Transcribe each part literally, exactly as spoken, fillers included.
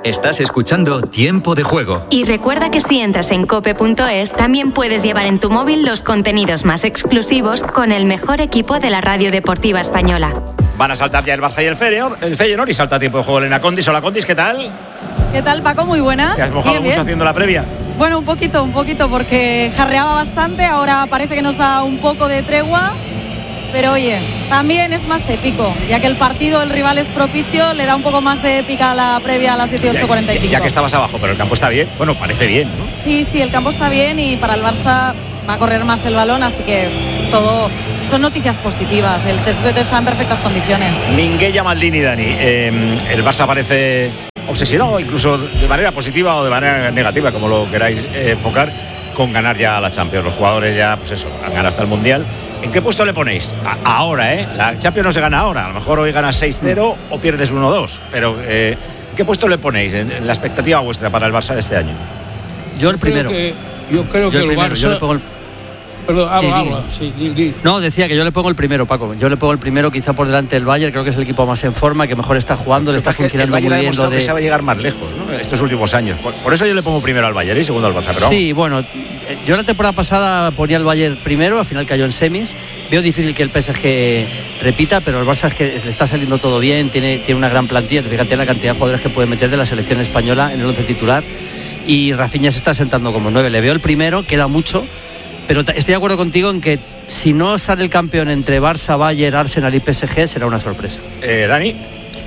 Estás escuchando Tiempo de Juego. Y recuerda que si entras en cope punto es, también puedes llevar en tu móvil los contenidos más exclusivos con el mejor equipo de la radio deportiva española. Van a saltar ya el Barça y el Feyenoord, el Feyenoord y salta Tiempo de Juego Elena Condis. Hola Condis, ¿qué tal? ¿Qué tal, Paco? Muy buenas. ¿Te has mojado bien, mucho bien. haciendo la previa? Bueno, un poquito, un poquito, porque jarreaba bastante, ahora parece que nos da un poco de tregua. Pero oye, también es más épico, ya que el partido, el rival es propicio, le da un poco más de épica a la previa a las dieciocho cuarenta y cinco. Ya, ya que estabas abajo, pero el campo está bien. Bueno, parece bien, ¿no? Sí, sí, el campo está bien y para el Barça va a correr más el balón, así que todo son noticias positivas. El césped está en perfectas condiciones. Minguella, Maldini, Dani. Eh, el Barça parece obsesionado, incluso de manera positiva o de manera negativa, como lo queráis eh, enfocar, con ganar ya a la Champions. Los jugadores ya, pues eso, han ganado hasta el Mundial. ¿En qué puesto le ponéis? A- ahora, ¿eh? La Champions no se gana ahora. A lo mejor hoy ganas seis cero o pierdes uno dos. Pero, eh, ¿en qué puesto le ponéis en, en la expectativa vuestra para el Barça de este año? Yo el primero. Creo que, yo creo Yo que el el primero, Barça... yo le pongo el... Perdón, habla, Sí, habla. Sí, di, di. No, decía que yo le pongo el primero, Paco. Yo le pongo el primero, quizá por delante del Bayern. Creo que es el equipo más en forma, que mejor está jugando, le está Lo que pasa es que el funcionando muy Bayern ha bien. demostrado Lo de... que sabe llegar más lejos, ¿no? Estos últimos años. Por, por eso yo le pongo primero al Bayern y segundo al Barça. Pero Sí, bueno, yo la temporada pasada ponía el Bayern primero, al final cayó en semis. Veo difícil que el P S G repita, pero el Barça es que le está saliendo todo bien, tiene, tiene una gran plantilla. Fíjate la cantidad de jugadores que puede meter de la selección española en el once titular. Y Rafinha se está sentando como nueve. Le veo el primero, queda mucho, pero t- estoy de acuerdo contigo en que si no sale el campeón entre Barça, Bayern, Arsenal y P S G, será una sorpresa. Eh, Dani.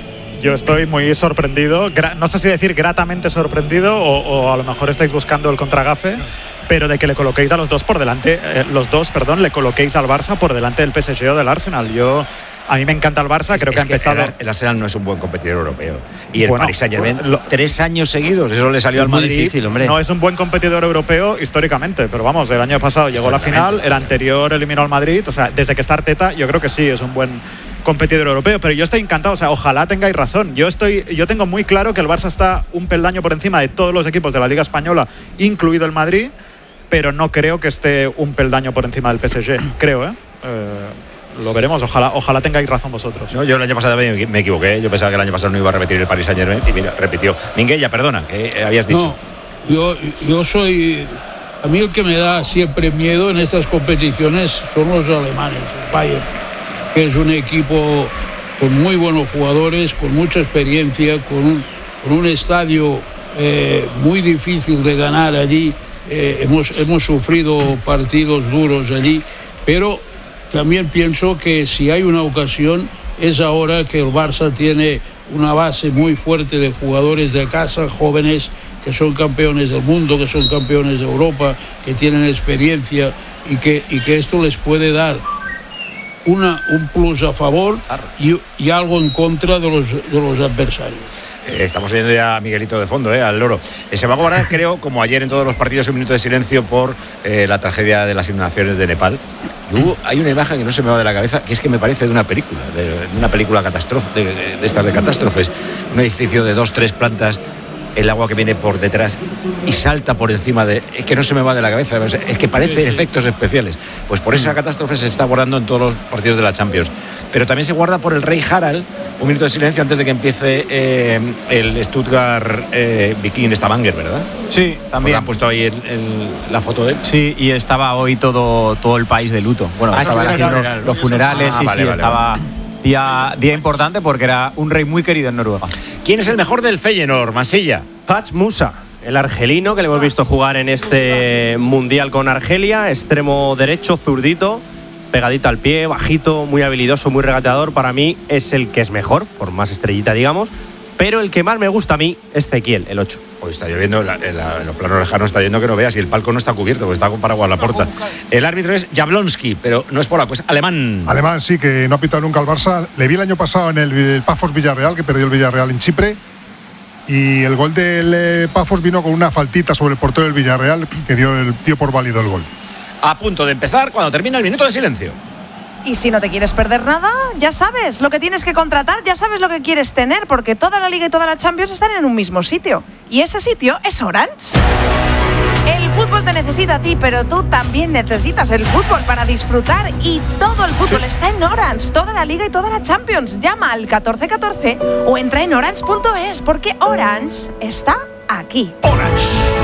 Yo estoy muy sorprendido, gra- no sé si decir gratamente sorprendido o, o a lo mejor estáis buscando el contragafe, pero de que le coloquéis a los dos por delante, eh, los dos, perdón, le coloquéis al Barça por delante del P S G o del Arsenal. Yo, a mí me encanta el Barça, creo Es que ha empezado... El, el Arsenal no es un buen competidor europeo. Y el Bueno, Paris Saint-Germain, lo- tres años seguidos, eso le salió al Muy Madrid. difícil, hombre. No es un buen competidor europeo históricamente, pero vamos, el año pasado llegó a la final, el anterior eliminó al Madrid, o sea, desde que está Arteta yo creo que sí, es un buen competidor europeo, pero yo estoy encantado, o sea, ojalá tengáis razón. Yo estoy yo tengo muy claro que el Barça está un peldaño por encima de todos los equipos de la Liga Española, incluido el Madrid, pero no creo que esté un peldaño por encima del P S G, creo, ¿eh? eh Lo veremos, ojalá, ojalá tengáis razón vosotros. No, yo el año pasado me, me equivoqué. Yo pensaba que el año pasado no iba a repetir el Paris Saint-Germain y mira, repitió. Minguella, perdona, ¿qué habías dicho? No, yo, yo soy... A mí el que me da siempre miedo en estas competiciones son los alemanes, el Bayern, que es un equipo con muy buenos jugadores, con mucha experiencia, con un, con un estadio eh, muy difícil de ganar allí. Eh, hemos, hemos sufrido partidos duros allí, pero también pienso que si hay una ocasión es ahora que el Barça tiene una base muy fuerte de jugadores de casa, jóvenes que son campeones del mundo, que son campeones de Europa, que tienen experiencia y que, y que esto les puede dar una, un plus a favor y, y algo en contra de los, de los adversarios. Eh, estamos oyendo ya a Miguelito de fondo, eh, al loro. Eh, se va a guardar, creo, como ayer en todos los partidos, un minuto de silencio por eh, la tragedia de las inundaciones de Nepal. Y hubo, hay una imagen que no se me va de la cabeza, que es que me parece de una película, de, de una película catástrofe, de, de estas de catástrofes. Un edificio de dos, tres plantas, el agua que viene por detrás y salta por encima de... Es que no se me va de la cabeza, es que parece Sí, sí. efectos especiales. Pues por esa catástrofe se está guardando en todos los partidos de la Champions. Pero también se guarda por el rey Harald, un minuto de silencio antes de que empiece eh, el Stuttgart eh, Viking Stavanger, ¿verdad? Sí, Porque también. han puesto ahí el- el- la foto de él. Sí, y estaba hoy todo, todo el país de luto. Bueno, Ah, estaban sí, haciendo funeral, ¿no? los funerales, Ah, sí, vale, sí, vale, estaba día, día importante porque era un rey muy querido en Noruega. ¿Quién es el mejor del Feyenoord, Mansilla? Patch Musa, el argelino que le hemos visto jugar en este mundial con Argelia, extremo derecho, zurdito, pegadito al pie, bajito, muy habilidoso, muy regateador. Para mí es el que es mejor, por más estrellita, digamos. Pero el que más me gusta a mí es Zequiel, el ocho. Hoy está lloviendo, en, la- en la- en los planos lejanos está lloviendo que no veas y el palco no está cubierto, porque está con paraguas a la puerta. El árbitro es Jablonski, pero no es polaco, es alemán. Alemán, sí, que no ha pitado nunca al Barça. Le vi el año pasado en el, el Pafos Villarreal, que perdió el Villarreal en Chipre. Y el gol del eh, Pafos vino con una faltita sobre el portero del Villarreal, que dio el tío por válido el gol. A punto de empezar cuando termina el minuto de silencio. Y si no te quieres perder nada, ya sabes lo que tienes que contratar, ya sabes lo que quieres tener, porque toda la Liga y toda la Champions están en un mismo sitio. Y ese sitio es Orange. El fútbol fútbol te necesita a ti, pero tú también necesitas el fútbol para disfrutar y todo el fútbol sí. está en Orange, toda la Liga y toda la Champions. Llama al catorce catorce o entra en orange punto es porque Orange está aquí. Orange.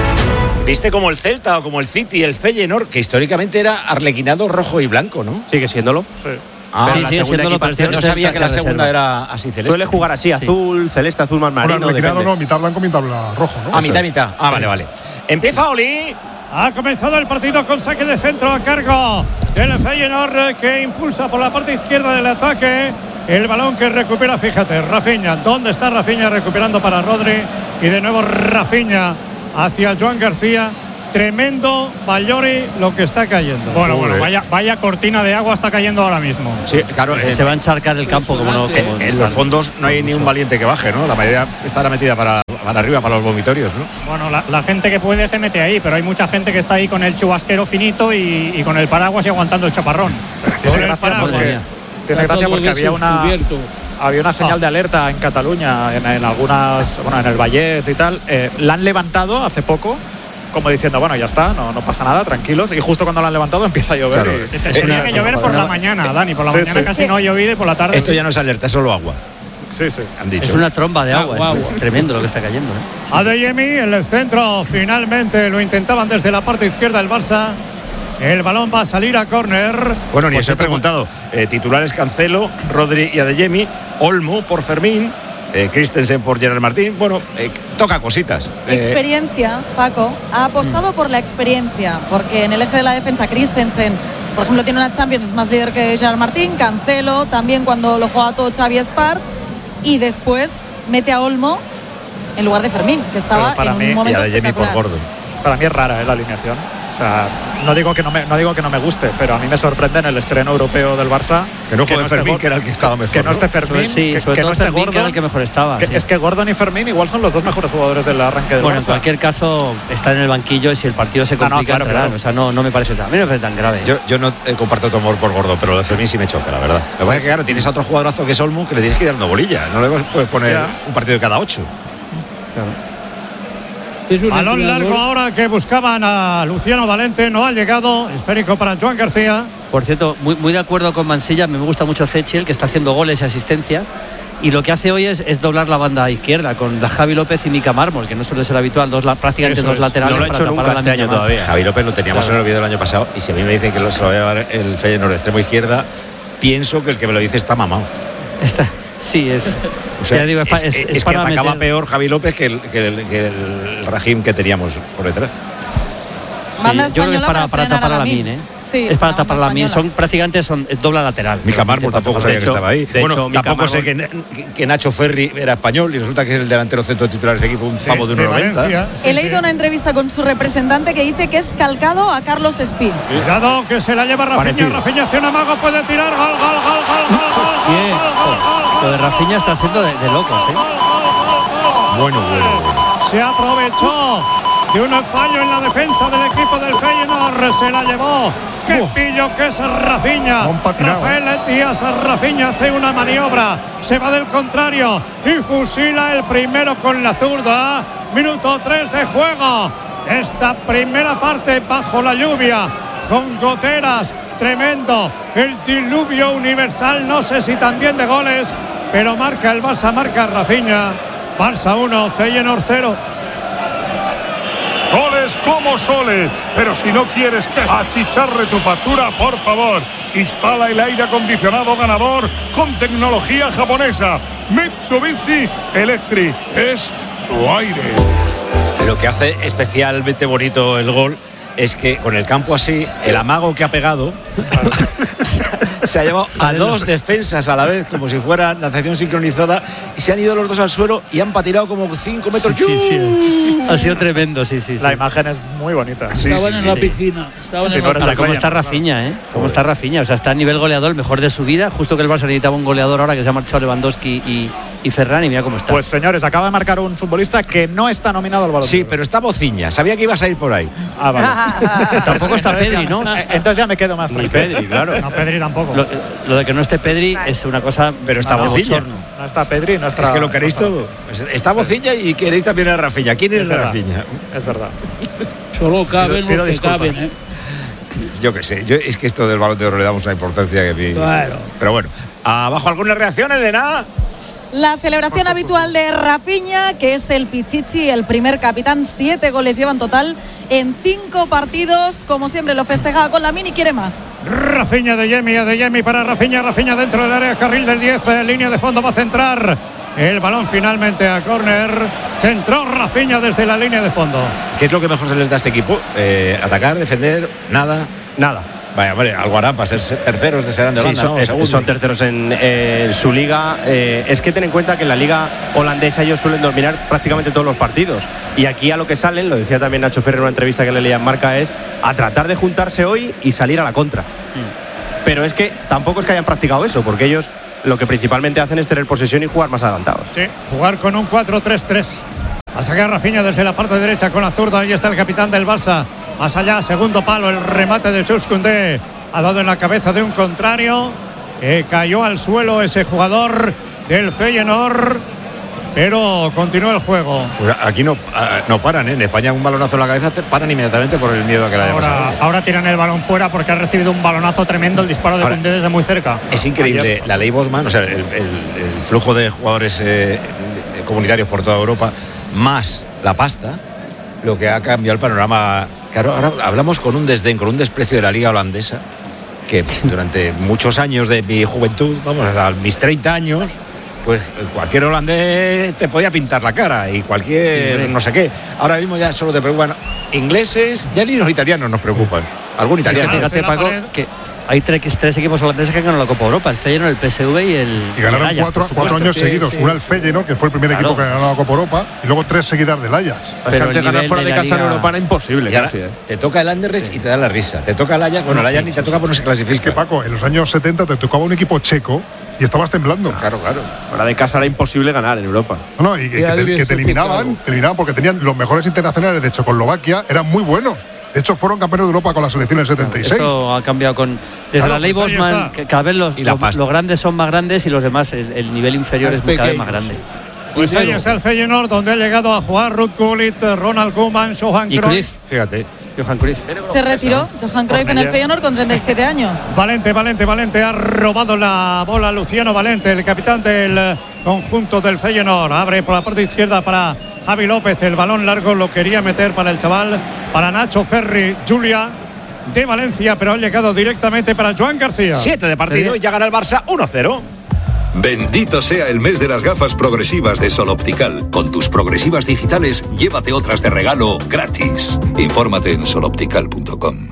¿Viste como el Celta o como el City, el Feyenoord, que históricamente era arlequinado rojo y blanco, ¿no? Sigue siéndolo. Sí. Ah, sí, la sigue segunda siéndolo, equipación. No sabía que la segunda era así celeste. Suele jugar así, azul, sí. celeste, azul más marino. Bueno, arlequinado no, mitad blanco, mitad rojo, ¿no? Ah, mitad, mitad. Ah, vale, vale. Empieza Oli. Ha comenzado el partido con saque de centro a cargo del Feyenoord, que impulsa por la parte izquierda del ataque. El balón que recupera, fíjate, Rafinha. ¿Dónde está Rafinha recuperando para Rodri? Y de nuevo Rafinha hacia Joan García. Tremendo Bayori lo que está cayendo. Bueno, bueno, vaya, vaya cortina de agua está cayendo ahora mismo. Sí, claro. Eh, se va a encharcar el campo como no. Como en, en los fondos no hay ni un valiente que baje, ¿no? La mayoría estará metida para, para arriba, para los vomitorios, ¿no? Bueno, la, la gente que puede se mete ahí, pero hay mucha gente que está ahí con el chubasquero finito y, y con el paraguas y aguantando el chaparrón. Tiene gracia porque, tiene gracia porque había una, había una señal de alerta en Cataluña, en, en algunas, bueno, en el Vallès y tal. Eh, la han levantado hace poco, como diciendo, bueno, ya está, no, no pasa nada, tranquilos. Y justo cuando la han levantado empieza a llover. Claro. Y, es Tenía que llover por la mañana, Dani, por la sí, mañana sí. casi no ha llovido y por la tarde. Esto ya no es alerta, es solo agua. Sí, sí. Han dicho. Es una tromba de agua, agua, es, agua. es tremendo lo que está cayendo. ¿eh? Adeyemi en el centro, finalmente lo intentaban desde la parte izquierda del Barça. El balón va a salir a córner. Bueno, ni pues os he preguntado. Eh, titulares Cancelo, Rodri y Adeyemi, Olmo por Fermín. Eh, Christensen por Gerard Martín. Bueno, eh, toca cositas. Eh, experiencia, Paco. Ha apostado mm. por la experiencia, porque en el eje de la defensa Christensen, por ejemplo, tiene una Champions, es más líder que Gerard Martín. Cancelo también cuando lo juega todo Xavi Espart. Y después mete a Olmo en lugar de Fermín, que estaba en un mí, momento y espectacular. Por Gordo. Para mí es rara ¿eh? la alineación. O sea, no digo que no me no digo que no me guste, pero a mí me sorprende en el estreno europeo del Barça que no juegue Fermín, que era el que estaba mejor. Que no esté Fermín, sí, que, sobre que todo no esté Fermín, Gordon, que era el que mejor estaba. Que, sí. Es que Gordon y Fermín igual son los dos mejores jugadores del arranque del bueno, Barça. Bueno, en cualquier caso, están en el banquillo y si el partido se complica, ah, no, claro, claro. O sea, no, no me parece tan, a mí no me parece tan grave. Yo, yo no eh, comparto tu amor por Gordo, pero lo de Fermín sí me choca, la verdad. Lo que pasa es que, claro, tienes a otro jugadorazo que es Olmo, que le tienes que ir dando bolilla. No le puedes poner yeah. un partido de cada ocho. Claro. Balón largo ahora que buscaban a Luciano Valente, no ha llegado, esférico para Joan García. Por cierto, muy, muy de acuerdo con Mansilla, me gusta mucho Zechiel, que está haciendo goles y asistencias, y lo que hace hoy es, es doblar la banda izquierda con Javi López y Mika Mármol, que no suele ser habitual, dos, prácticamente Eso dos es. laterales. No lo he hecho nunca este año todavía. Javi López lo teníamos claro. en el vídeo del año pasado, y si a mí me dicen que lo, se lo va a llevar el Feyenoord extremo izquierda, pienso que el que me lo dice está mamado. Está. Sí, es. O sea, digo, es, es, es, es, es que atacaba meter... peor Javi López que el, que el, que el Rahim que teníamos por detrás. Sí, yo creo que es para, para, para tapar a Lamin, ¿eh? Sí, es para tapar a Lamin. Son prácticamente son dobla lateral. Mika Mármol tampoco sabía que estaba ahí. Bueno, hecho, tampoco sé que, que Nacho Ferri era español y resulta que es el delantero centro titular de ese equipo, un sí, pavo de uno noventa. Sí, He leído sí. una entrevista con su representante que dice que es calcado a Carlos Espín. Cuidado que se la lleva Rafinha. Rafinha hacia un amago, puede tirar. Gol, gol, gol, gol, gol. Bien. Lo de Rafinha está siendo de, de locos, ¿eh? Bueno, bueno. Se aprovechó de un fallo en la defensa del equipo del Feyenoord, se la llevó. ¡Qué oh. pillo que es Rafinha! Rafael Díaz Rafinha hace una maniobra, se va del contrario y fusila el primero con la zurda. Minuto tres de juego. Esta primera parte bajo la lluvia, con goteras, tremendo. El diluvio universal, no sé si también de goles, pero marca el Barça, marca Rafinha. Barça uno, Feyenoord cero. Goles como Sole, pero si no quieres que achicharre tu factura, por favor, instala el aire acondicionado ganador con tecnología japonesa. Mitsubishi Electric es tu aire. Lo que hace especialmente bonito el gol es que con el campo así, el amago que ha pegado se ha llevado a dos defensas a la vez, como si fuera natación sincronizada, y se han ido los dos al suelo y han patinado como cinco metros. Sí, sí, sí. Ha sido tremendo, sí, sí. La sí. imagen es muy bonita. Sí, Estaban sí, en sí. la piscina. Estaban sí, en no la Ahora, ¿cómo está Rafinha, eh? ¿Cómo está Rafinha? O sea, está a nivel goleador, el mejor de su vida. Justo que el Barça necesitaba un goleador ahora, que se ha marchado Lewandowski y, y Ferran, y mira cómo está. Pues señores, acaba de marcar un futbolista que no está nominado al Balón Sí, pero está Bociña. Sabía que ibas a ir por ahí. Ah, vale. Tampoco está Pedri, ¿no? Entonces ya me quedo más tranquilo. Ni Pedri, claro. No, Pedri tampoco. Lo, lo de que no esté Pedri es una cosa. Pero está no, Bociña. No está Pedri, no está. Es que lo queréis todo. Está Bociña y queréis también a Rafinha. ¿Quién es, es Rafinha? Es verdad. Solo caben Pido- los que pido caben, disculpas. ¿eh? Yo qué sé, yo, es que esto del Balón de Oro le damos una importancia que vi. Claro. Pero bueno, ¿abajo alguna reacción, Elena? La celebración habitual de Rafinha, que es el Pichichi, el primer capitán, siete goles lleva en total en cinco partidos. Como siempre lo festejaba con Lamine y quiere más. Rafinha de Yemi, de Yemi para Rafinha, Rafinha dentro del área, carril del diez, eh, línea de fondo, va a centrar el balón finalmente a córner. Centró Rafinha desde la línea de fondo. ¿Qué es lo que mejor se les da a este equipo? Eh, ¿Atacar, defender? Nada. Nada. Vaya, vale, algo harán para ser terceros de serán de Sí, banda, son, ¿no? es- Segundos. son terceros en, eh, en su liga. Eh, es que ten en cuenta que en la liga holandesa ellos suelen dominar prácticamente todos los partidos. Y aquí a lo que salen, lo decía también Nacho Ferrer en una entrevista que le leía en Marca, es a tratar de juntarse hoy y salir a la contra. Mm. Pero es que tampoco es que hayan practicado eso, porque ellos lo que principalmente hacen es tener posesión y jugar más adelantados. Sí, jugar con un cuatro tres tres. A sacar Rafinha desde la parte derecha con la zurda. Ahí está el capitán del Barça. Más allá, segundo palo, el remate de Jules Koundé. Ha dado en la cabeza de un contrario. Eh, cayó al suelo ese jugador del Feyenoord. Pero continúa el juego. Pues aquí no, ah, no paran, ¿eh? En España un balonazo en la cabeza te paran inmediatamente por el miedo a que la haya Ahora, pasado. ahora tiran el balón fuera porque ha recibido un balonazo tremendo, el disparo de Ahora, Koundé desde muy cerca. Es increíble la ley Bosman, o sea, el, el- el flujo de jugadores eh, comunitarios por toda Europa, más la pasta, lo que ha cambiado el panorama. Claro, ahora hablamos con un desdén, con un desprecio de la liga holandesa, que durante muchos años de mi juventud, vamos, hasta mis treinta años, pues cualquier holandés te podía pintar la cara y cualquier no sé qué. Ahora mismo ya solo te preocupan ingleses, ya ni los italianos nos preocupan. Algún italiano. Fíjate, Paco, que hay tres, tres equipos holandeses que han ganado la Copa Europa, el Feyenoord, el P S V y el Y ganaron el Ajax, cuatro, por supuesto. cuatro años Sí, seguidos. sí. Una el Feyenoord, que fue el primer Claro. equipo que ganó la Copa Europa, y luego tres seguidas del Ajax. Pero el nivel fuera de, la casa en Liga- Europa era imposible. Y ahora casi, ¿eh? te toca el Anderlecht y te da la risa. Te toca el Ajax, bueno, el Ajax ni te toca por no se clasifica. Es que Paco, en los años setenta te tocaba un equipo checo y estabas temblando. Claro, claro. Fuera de casa era imposible ganar en Europa. No, no, y, y que, te, que te eliminaban, te eliminaban porque tenían los mejores internacionales de Checoslovaquia, eran muy bunos. De hecho, fueron campeones de Europa con la selección en el setenta y seis. Eso ha cambiado con desde Claro, la ley pues ahí Bosman, está. que cada vez los, Y la los, pasta. los grandes son más grandes y los demás, el, el nivel inferior Más es muy- cada vez más pequeños. grande. Pues ahí está el Feyenoord, donde ha llegado a jugar Ruud Gullit, Ronald Koeman, Johan Y Cruyff. Cruyff, Fíjate. Johan Cruyff. Se retiró Johan Cruyff en el Feyenoord con treinta y siete años. Valente, Valente, Valente ha robado la bola Luciano Valente, el capitán del eh, conjunto del Feyenoord. Abre por la parte izquierda para Javi López, el balón largo lo quería meter para el chaval, para Nacho Ferri, Julia de Valencia, pero ha llegado directamente para Joan García. Siete de partido y ya gana el Barça uno cero. Bendito sea el mes de las gafas progresivas de Sol Optical. Con tus progresivas digitales, llévate otras de regalo gratis. Infórmate en sol optical punto com.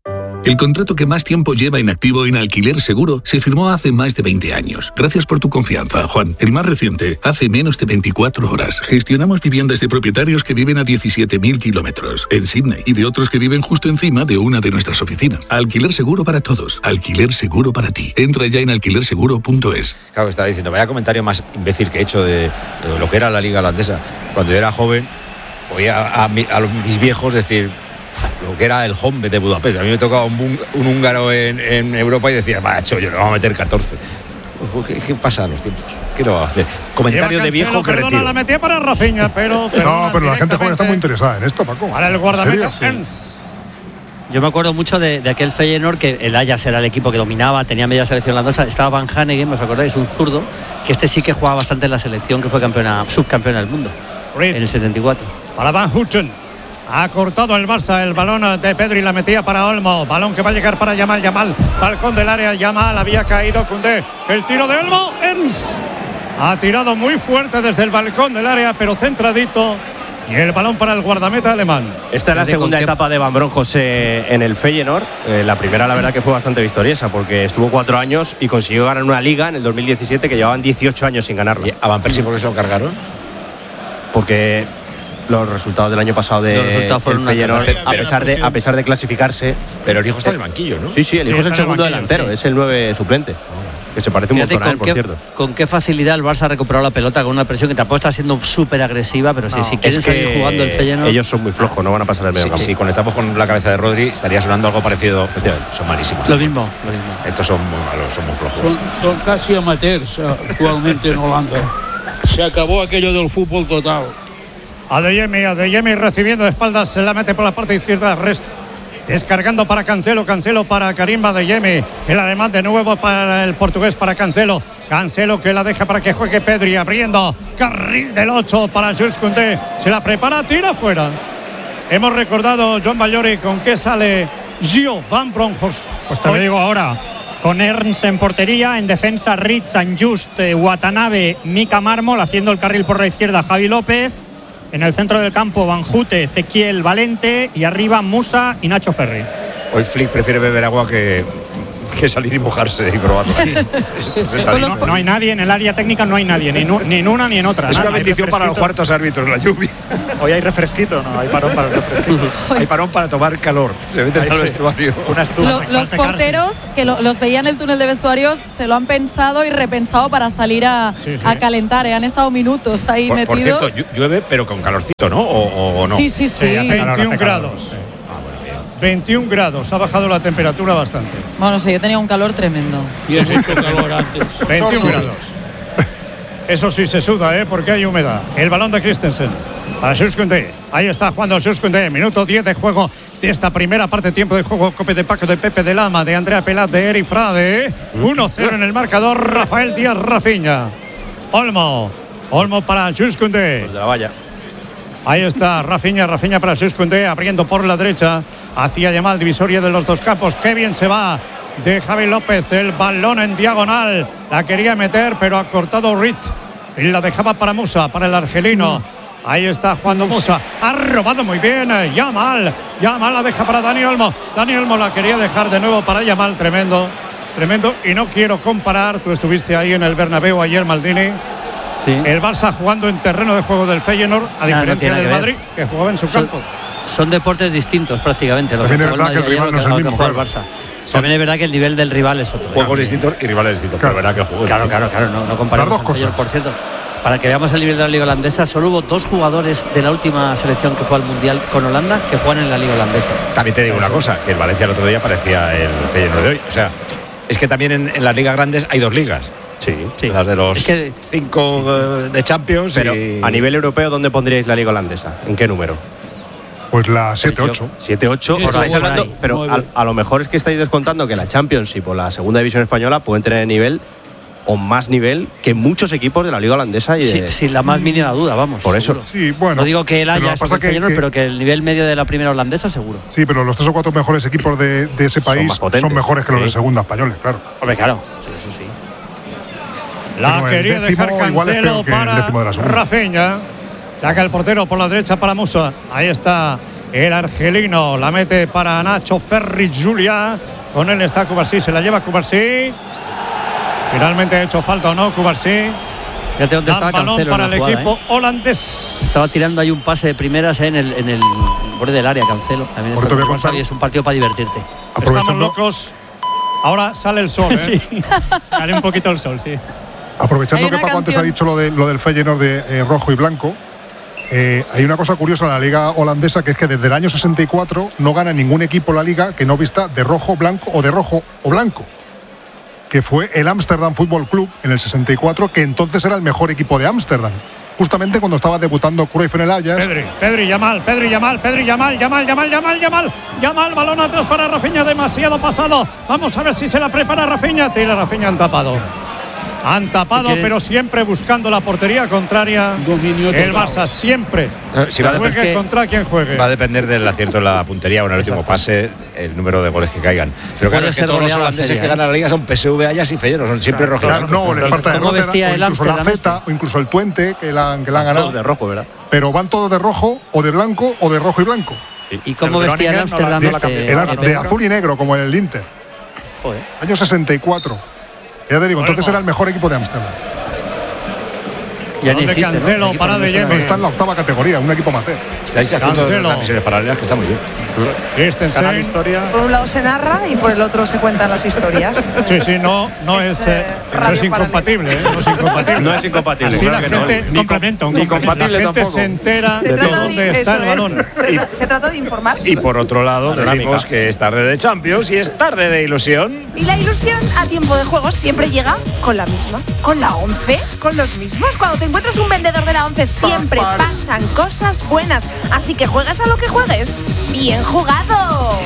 El contrato que más tiempo lleva inactivo en Alquiler Seguro se firmó hace más de veinte años. Gracias por tu confianza, Juan. El más reciente, hace menos de veinticuatro horas. Gestionamos viviendas de propietarios que viven a diecisiete mil kilómetros en Sydney y de otros que viven justo encima de una de nuestras oficinas. Alquiler Seguro para todos. Alquiler Seguro para ti. Entra ya en alquiler seguro punto es. Claro, estaba diciendo, vaya comentario más imbécil que he hecho de, de lo que era la liga holandesa. Cuando yo era joven, oía a, mi- a los- mis viejos decir lo que era el Hombe de Budapest. A mí me tocaba un, bung- un húngaro en, en Europa y decía, macho, yo le vamos a meter catorce. ¿Qué, qué pasa a los tiempos? ¿Qué lo va a hacer? Comentario Lleva de viejo Cancelo, que perdona, retiro. la metía para Rafinha, pero, pero No, pero la gente joven está directamente muy interesada en esto, Paco. para el ¿En guardameta serio? Ernst. Yo me acuerdo mucho de, de aquel Feyenoord que el Ajax era el equipo que dominaba, tenía media selección holandesa, estaba Van Hanegem, ¿os acordáis? Un zurdo, que este sí que jugaba bastante en la selección, que fue campeona, subcampeona del mundo en el setenta y cuatro. Para Van Houten. Ha cortado el Barça el balón de Pedri, la metía para Olmo. Balón que va a llegar para Yamal. Yamal, balcón del área. Yamal, había caído Koundé. El tiro de Olmo. Ernst ha tirado muy fuerte desde el balcón del área, pero centradito. Y el balón para el guardameta alemán. Esta es la segunda etapa de Van Bronckhorst eh, en el Feyenoord. Eh, la primera, la verdad, que fue bastante victoriosa porque estuvo cuatro años y consiguió ganar una liga en el dos mil diecisiete que llevaban dieciocho años sin ganarla. ¿Y a Van Persie por qué se lo cargaron? Porque los resultados del año pasado de Los resultados fueron del una Feyenoord, a pero- pesar de a pesar de clasificarse. Pero el hijo está en el banquillo, ¿no? Sí, sí, el Sí, hijo es el está en el segundo banquillo, delantero, sí. es el nueve suplente. Que se parece un Fíjate montón a él, con por qué, cierto. con qué facilidad el Barça ha recuperado la pelota con una presión que tampoco está siendo súper agresiva, pero sí, No, si quieren es que seguir jugando el Feyenoord. ellos son muy flojos, no van a pasar el medio Sí, campo. si conectamos con la cabeza de Rodri, estaría sonando algo parecido. Uf, son malísimos. Lo mismo, lo mismo. Estos son muy malos, son muy flojos. Son, son casi amateurs actualmente en Holanda. Se acabó aquello del fútbol total. Adeyemi, Adeyemi recibiendo de espaldas, se la mete por la parte izquierda, rest, descargando para Cancelo, Cancelo para Karim Adeyemi, el alemán de nuevo para el portugués, para Cancelo, Cancelo que la deja para que juegue Pedri, abriendo carril del ocho para Jules Koundé, se la prepara, tira fuera. Hemos recordado, Joan Ballori, con qué sale Gio Van Bronckhorst. Pues te lo digo ahora, con Ernst en portería, en defensa Ritz, San Just, eh, Watanabe, Mika Mármol, haciendo el carril por la izquierda Javi López. En el centro del campo, Banjute, Ezequiel Valente y arriba Musa y Nacho Ferri. Hoy Flick prefiere beber agua que, que salir y mojarse y probarlo. Sí. No hay nadie en el área técnica, no hay nadie, ni, nu, ni en una ni en otra. Es nada, una bendición para los cuartos árbitros, la lluvia. Hoy hay refresquito, no, hay parón para el refresquito. Hay parón para tomar calor, se meten al sí. vestuario. Una estufa. Lo, los porteros que lo, los veían en el túnel de vestuarios se lo han pensado y repensado para salir a, sí, sí. a calentar, ¿eh? Han estado minutos ahí por, metidos. Por cierto, llueve pero con calorcito, ¿no? ¿O, o no? Sí, sí, sí. sí veintiún grados. veintiún grados, ha bajado la temperatura bastante. Bueno, sí, yo tenía un calor tremendo. Y has hecho calor antes. veintiún grados. Eso sí se suda, ¿eh? Porque hay humedad. El balón de Christensen para Jules Koundé. Ahí está jugando Jules Koundé. Minuto diez de juego de esta primera parte. Tiempo de juego. Cope de Paco, de Pepe de Lama, de Andrea Pelat, de Eri Frade. uno cero en el marcador. Rafael Díaz Rafinha. Olmo. Olmo para Jules Koundé. Pues de la valla. Ahí está Rafinha, Rafinha para Jules Koundé, abriendo por la derecha hacia Yamal, divisoria de los dos campos. Qué bien se va de Javi López, el balón en diagonal, la quería meter pero ha cortado Rit y la dejaba para Musa, para el argelino. Ahí está jugando Musa, ha robado muy bien Yamal, Yamal la deja para Dani Olmo, Dani Olmo la quería dejar de nuevo para Yamal, tremendo, tremendo. Y no quiero comparar, tú estuviste ahí en el Bernabéu ayer, Maldini. Sí. El Barça jugando en terreno de juego del Feyenoord, a Nada, diferencia no del que Madrid, que jugaba en su son, campo. Son deportes distintos prácticamente. También es verdad que el rival no es el mismo, claro. Barça. También es verdad que el nivel del rival es otro. Juegos distintos y rivales distintos, claro. Pero verdad que el juego es Claro, distinto. claro, claro, no, no comparamos. Las dos cosas. Por cierto, para que veamos el nivel de la Liga Holandesa, solo hubo dos jugadores de la última selección que fue al Mundial con Holanda que juegan en la Liga Holandesa. También te digo una cosa, que el Valencia el otro día parecía el Feyenoord de hoy. O sea, es que también en, en las ligas grandes hay dos ligas. Sí, sí. Las de los es que, cinco uh, de Champions. Pero y... a nivel europeo, ¿dónde pondríais la Liga Holandesa? ¿En qué número? Pues la siete ocho. siete ocho, os estáis hablando, pero a, a lo mejor es que estáis descontando que la Championship o la segunda división española pueden tener nivel o más nivel que muchos equipos de la Liga Holandesa. Y sí, de... sin la más mínima duda, vamos. Por seguro. eso. Sí, bueno. No digo que el haya pasa que, Feyenoord, que, pero que el nivel medio de la primera holandesa, seguro. Sí, pero los tres o cuatro mejores equipos de, de ese país son, son mejores que los sí. de segunda españoles, claro. Hombre, claro. Sí, eso sí. La bueno, quería dejar Cancelo para de Rafinha. Saca el portero por la derecha para Musa. Ahí está el argelino. La mete para Nacho Ferri Julia. Con él está Cubarsí. Se la lleva Cubarsí. Finalmente ha hecho falta o no Cubarsí. Fíjate dónde estaba balón Cancelo para en la el jugada, equipo ¿eh? holandés. Estaba tirando ahí un pase de primeras en el, en el borde del área, Cancelo. También Por está voy a contar, y es un partido para divertirte. Estamos locos. Ahora sale el sol, ¿eh? Sí. Sale un poquito el sol, sí. Aprovechando que Paco canción. antes ha dicho lo, de, lo del Feyenoord de eh, rojo y blanco, eh, hay una cosa curiosa en la liga holandesa, que es que desde el año sesenta y cuatro no gana ningún equipo la liga que no vista de rojo, blanco o de rojo o blanco, que fue el Amsterdam Football Club en el sesenta y cuatro, que entonces era el mejor equipo de Ámsterdam, justamente cuando estaba debutando Cruyff en el Ajax. Pedri, Pedri, Yamal, Pedri, Yamal, Pedri, Yamal, Yamal, Yamal, Yamal, Yamal, Yamal, balón atrás para Rafinha, demasiado pasado. Vamos a ver si se la prepara Rafinha. Tira Rafinha, han tapado. Han tapado, si pero siempre buscando la portería contraria. El Barça siempre. Eh, si va a juegue contra quien juegue. Va a depender del acierto en la puntería o en el último pase, el número de goles que caigan. Pero claro, es que todos los holandeses que ganan la liga son P S V, Ajax y Feyenoord, son siempre rojos. Claro, no, les falta de Rotterdam, o incluso la Zeta, o incluso el Twente, que la, que la han ganado. Todos de rojo, ¿verdad? Pero van todos de rojo, o de blanco, o de rojo y blanco. Sí. ¿Y cómo el vestía el Amsterdam? No este, el, de, de azul y negro, como en el Inter. Joder. Año sesenta y cuatro. Ya te digo, entonces era el mejor equipo de Ámsterdam. Ya ni existe, Cancelo, ¿no? para de Yeme. Está en la octava categoría, un equipo amateur. Estáis haciendo transmisiones paralelas que está muy bien. Este Canal Historia. Por un lado se narra y por el otro se cuentan las historias. Sí, sí, no, no es, es, eh, No es incompatible, ¿eh? No es incompatible. No es incompatible. Así claro la que no. gente, Ni complemento, ni complemento. la gente tampoco. se entera Se de trata dónde de, está eso el balón. es. Se, tra- se trata de informar. Y por otro lado, Panorámica. decimos que es tarde de Champions y es tarde de ilusión. Y la ilusión a tiempo de juego siempre llega con la misma, con la once, con los mismos. Cuando te encuentras un vendedor de la once siempre pasan cosas buenas. Así que juegas a lo que juegues. ¡Bien jugado!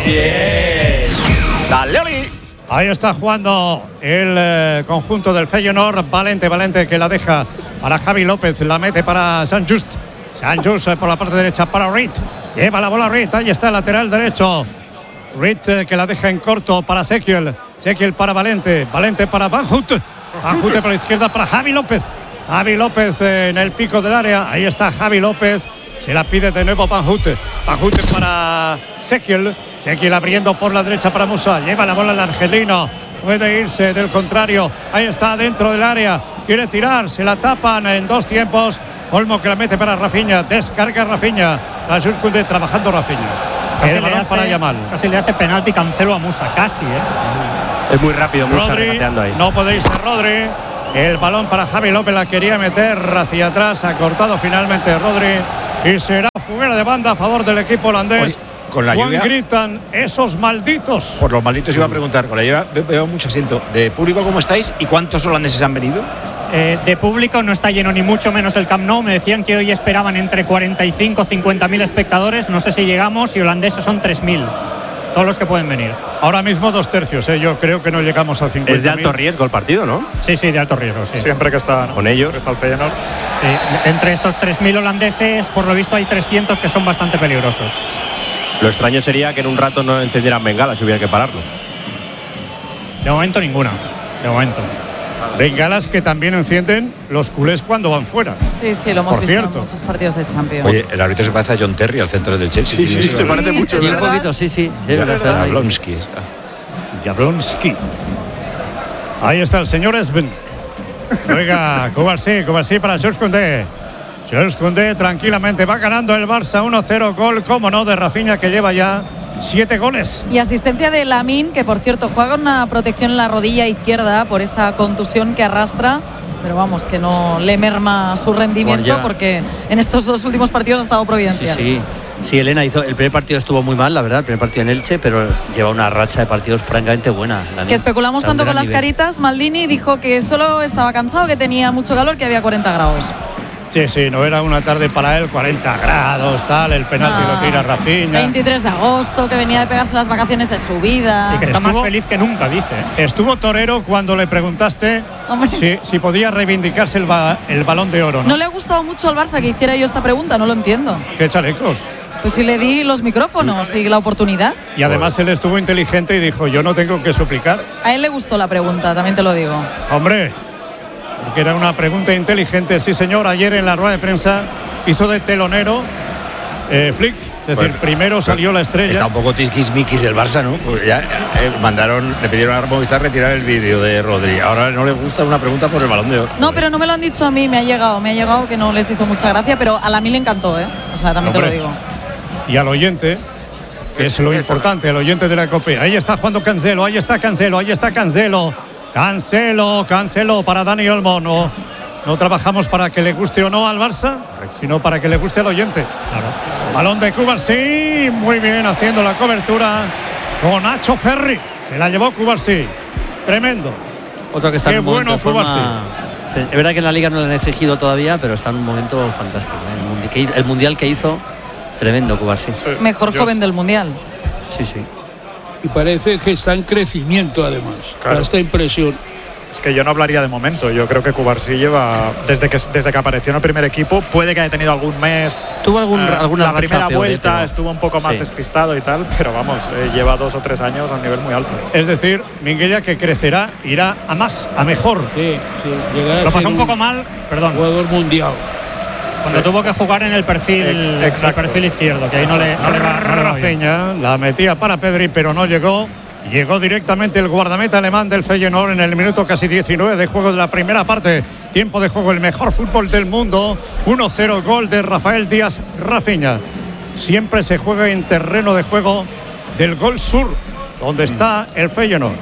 Dale, Oli. Ahí está jugando el eh, conjunto del Feyenoord. Valente, Valente que la deja para Javi López. La mete para Sant Just. Sant Just eh, por la parte derecha para Reed. Lleva la bola Reed. Ahí está el lateral derecho. Reed eh, que la deja en corto para Sekiel. Sekiel para Valente. Valente para Van Hout. Van Hout por la izquierda para Javi López. Javi López eh, en el pico del área. Ahí está Javi López. Se la pide de nuevo Van Hout. Van Hout para Sekiel. Sekiel abriendo por la derecha para Musa. Lleva la bola el argelino. Puede irse del contrario. Ahí está dentro del área. Quiere tirar. Se la tapan en dos tiempos. Olmo que la mete para Rafinha. Descarga Rafinha. La Jules trabajando Rafinha. Casi El le, balón para hace, Yamal. casi le hace penalti Cancelo a Musa. Casi, ¿eh? Es muy rápido Musa Rodri. regateando ahí. No puede irse Rodri. El balón para Javi López. La quería meter hacia atrás. Ha cortado finalmente Rodri. Y será fuera de banda a favor del equipo holandés. Oye, con la Juan lluvia, gritan esos malditos. por los malditos iba a preguntar, con la lluvia ve- veo mucho asiento. ¿De público cómo estáis y cuántos holandeses han venido? Eh, de público no está lleno ni mucho menos el Camp Nou. Me decían que hoy esperaban entre cuarenta y cinco y cincuenta mil espectadores. No sé si llegamos y holandeses son tres mil. Todos los que pueden venir. Ahora mismo dos tercios, ¿eh? Yo creo que no llegamos a cincuenta. Es de alto riesgo el partido, ¿no? Sí, sí, de alto riesgo, sí. Siempre que está, ¿no? Con ellos. Está el Feyenoord. Sí. Entre estos tres mil holandeses, por lo visto hay trescientos que son bastante peligrosos. Lo extraño sería que en un rato no encendieran bengalas si hubiera que pararlo. De momento ninguna. De momento. Bengalas que también encienden los culés cuando van fuera. Sí, sí, lo hemos Por visto cierto. en muchos partidos de Champions. Oye, el árbitro se parece a John Terry, al centro del Chelsea. Sí, sí, se parece mucho. Sí, un ¿verdad? poquito, sí, sí. Sí, Ya, verdad, ahí. Jablonski. Jablonski. Ahí está el señor Esben. Juega Kovacic, Kovacic para Jules Koundé. Jules Koundé tranquilamente va ganando el Barça uno cero. Gol, como no, de Rafinha, que lleva ya siete goles. Y asistencia de Lamine, que por cierto juega con una protección en la rodilla izquierda por esa contusión que arrastra. Pero vamos, que no le merma su rendimiento Bueno, ya. porque en estos dos últimos partidos ha estado Sí, providencial. sí. Sí, Elena hizo. El primer partido estuvo muy mal, la verdad, el primer partido en Elche, pero lleva una racha de partidos francamente buena. Lamine. Que especulamos Está a un tanto con gran las nivel. caritas, Maldini dijo que solo estaba cansado, que tenía mucho calor, que había cuarenta grados. Sí, sí, no era una tarde para él, cuarenta grados, tal, el penalti Ah, lo tira Rafinha. veintitrés de agosto, que venía de pegarse las vacaciones de su vida. Y que está Estuvo- más feliz que nunca, dice. ¿eh? Estuvo torero cuando le preguntaste Hombre. si, si podía reivindicarse el, ba- el balón de oro, ¿no? No le ha gustado mucho al Barça que hiciera yo esta pregunta, no lo entiendo. Qué chalecos. Pues sí le di los micrófonos y la oportunidad. Y además él estuvo inteligente y dijo, yo no tengo que suplicar. A él le gustó la pregunta, también te lo digo. Hombre, porque era una pregunta inteligente. Sí, señor, ayer en la rueda de prensa hizo de telonero eh, Flick. Es decir, Bueno, primero salió la estrella. Está un poco tiquismiquis el Barça, ¿no? Pues ya eh, mandaron, le pidieron a Movistar retirar el vídeo de Rodri. Ahora no le gusta una pregunta por el balón de oro. No, pero no me lo han dicho a mí, me ha llegado, me ha llegado que no les hizo mucha gracia, pero a la mí le encantó, ¿eh? O sea, también te Hombre. lo digo. Y al oyente, que es lo importante, el oyente de la Copa. Ahí está jugando Cancelo, ahí está Cancelo, ahí está Cancelo. Cancelo, Cancelo para Dani Olmo. No, no trabajamos para que le guste o no al Barça, sino para que le guste al oyente. Balón de Cubarsí, muy bien haciendo la cobertura con Nacho Ferri. Se la llevó Cubarsí. Tremendo. Otro que está Qué en un momento bueno de forma- Cubarsí. Sí, es verdad que en la Liga no le han exigido todavía, pero está en un momento fantástico. ¿eh? El, mundi- que- el mundial que hizo, tremendo Cubarsí. Mejor Yo- joven del Mundial. Sí, sí. Y parece que está en crecimiento además. Claro. Da esta impresión. Es que yo no hablaría de momento. Yo creo que Cubarsí lleva, desde que, desde que apareció en el primer equipo, puede que haya tenido algún mes. Tuvo algún, eh, alguna la racha primera peor, ¿eh? vuelta Pero- estuvo un poco más sí. despistado y tal, pero vamos, eh, lleva dos o tres años a un nivel muy alto. Es decir, Minguella que crecerá, irá a más, a mejor. Sí, sí. Llegará a Lo ser pasó un poco mal, perdón, jugador mundial. cuando tuvo que jugar en el perfil, Ex- el exacto. perfil izquierdo, que ahí no le, no le va, no le va bien. Rafinha la metía para Pedri, pero no llegó. Llegó directamente el guardameta alemán del Feyenoord en el minuto casi diecinueve de juego de la primera parte. Tiempo de juego, el mejor fútbol del mundo. uno cero, gol de Rafael Díaz Rafinha. Siempre se juega en terreno de juego del Gol Sur, donde está el Feyenoord.